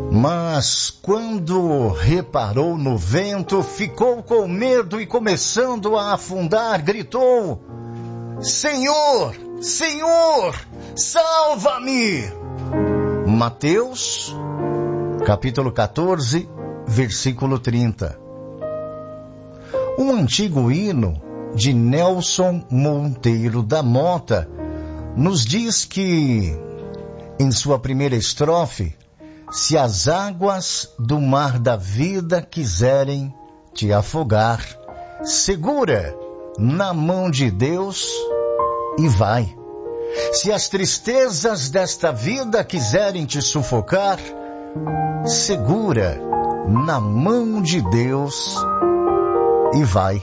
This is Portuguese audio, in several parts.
Mas quando reparou no vento, ficou com medo e, começando a afundar, gritou: Senhor, Senhor, salva-me! Mateus, capítulo 14, versículo 30. Um antigo hino de Nelson Monteiro da Mota nos diz que, em sua primeira estrofe, se as águas do mar da vida quiserem te afogar, segura na mão de Deus e vai. Se as tristezas desta vida quiserem te sufocar, segura na mão de Deus e vai.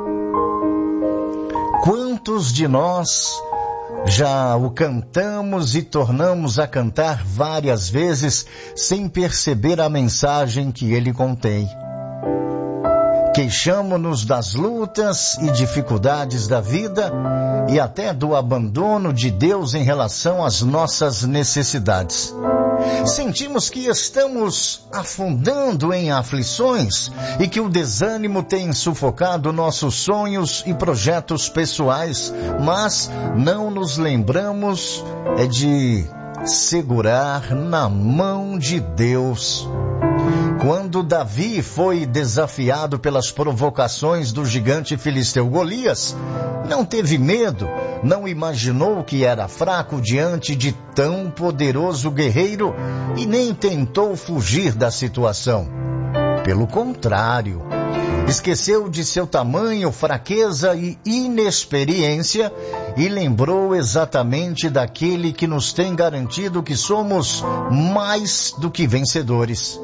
Quantos de nós já o cantamos e tornamos a cantar várias vezes sem perceber a mensagem que ele contém? Queixamo-nos das lutas e dificuldades da vida e até do abandono de Deus em relação às nossas necessidades. Sentimos que estamos afundando em aflições e que o desânimo tem sufocado nossos sonhos e projetos pessoais, mas não nos lembramos de segurar na mão de Deus. Quando Davi foi desafiado pelas provocações do gigante filisteu Golias, não teve medo, não imaginou que era fraco diante de tão poderoso guerreiro e nem tentou fugir da situação. Pelo contrário, esqueceu de seu tamanho, fraqueza e inexperiência e lembrou exatamente daquele que nos tem garantido que somos mais do que vencedores.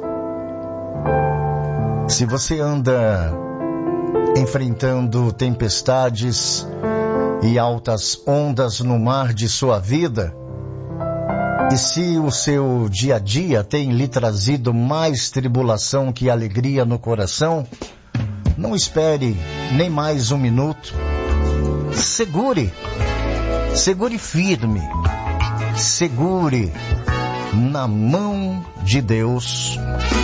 Se você anda enfrentando tempestades e altas ondas no mar de sua vida, e se o seu dia a dia tem lhe trazido mais tribulação que alegria no coração, não espere nem mais um minuto. Segure firme, segure na mão de Deus.